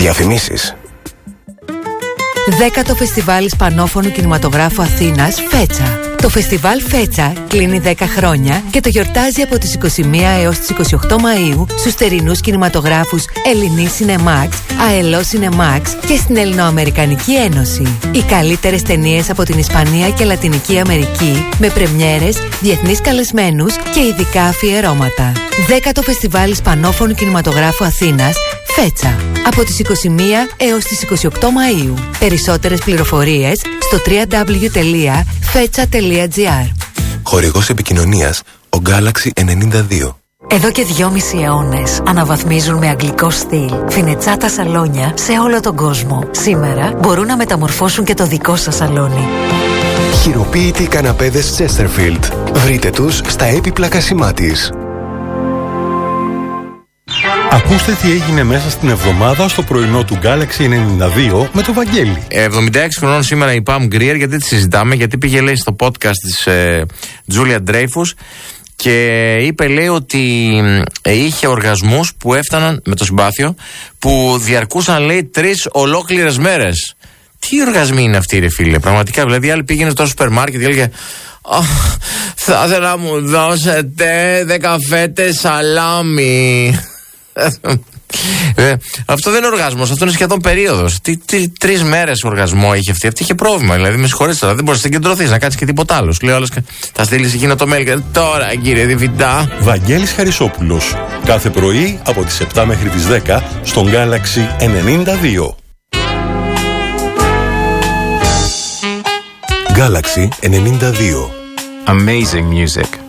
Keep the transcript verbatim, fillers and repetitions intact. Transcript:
Διαφημίσεις. Δέκατο Φεστιβάλ Ισπανόφωνου Κινηματογράφου Αθήνας, Φέτσα. Το φεστιβάλ Φέτσα κλείνει δέκα χρόνια και το γιορτάζει από τις είκοσι μία έως τις είκοσι οκτώ Μαΐου στους θερινούς κινηματογράφους Ελληνή Σινεμάξ, ΑΕΛΟ Σινεμάξ και στην Ελληνοαμερικανική Ένωση. Οι καλύτερες ταινίες από την Ισπανία και Λατινική Αμερική με πρεμιέρες, διεθνείς καλεσμένους και ειδικά αφιερώματα. Δέκατο Φεστιβάλ Ισπανόφωνου Κινηματογράφου Αθήνας, Φέτσα. Από τις είκοσι μία έως τις είκοσι οκτώ Μαΐου. Περισσότερες πληροφορίες στο double-u double-u double-u τελεία φέτσα τελεία τζι άρ. Χορηγός επικοινωνίας ο Galaxy ενενήντα δύο. Εδώ και δυόμισι αιώνες αναβαθμίζουν με αγγλικό στυλ φινετσάτα σαλόνια σε όλο τον κόσμο. Σήμερα μπορούν να μεταμορφώσουν και το δικό σας σαλόνι. Χειροποίητοι καναπέδες Chesterfield. Βρείτε τους στα έπιπλα κασιμάτης. Ακούστε τι έγινε μέσα στην εβδομάδα στο πρωινό του Galaxy ενενήντα δύο με το Βαγγέλη. εβδομήντα έξι χρονών σήμερα η Pam Grier, γιατί τη συζητάμε, γιατί πήγε λέει στο podcast της ε, Julia Dreyfus και είπε λέει ότι ε, είχε οργασμούς που έφταναν με το συμπάθειο που διαρκούσαν λέει τρεις ολόκληρες μέρες. Τι οργασμοί είναι αυτοί ρε φίλε, πραγματικά, δηλαδή άλλη πήγαινε στο σούπερ μάρκετ και έλεγε oh, θα ήθελα να μου δώσετε δέκα φέτες σαλάμι. Ε, αυτό δεν είναι οργασμός, αυτό είναι σχεδόν περίοδος. Τι, τι, τρεις μέρες οργασμό είχε αυτή. Αυτή είχε πρόβλημα. Δηλαδή, με συγχωρείτε τώρα, δεν μπορείς να συγκεντρωθείς να κάνεις και τίποτα άλλο. Σου λέει όλες, θα στείλεις εκείνο το mail. Τώρα, κύριε Διευθυντά. Βαγγέλης Χαρισόπουλος. Κάθε πρωί από τις επτά μέχρι τις δέκα στον Galaxy ενενήντα δύο. Galaxy ενενήντα δύο. Amazing music.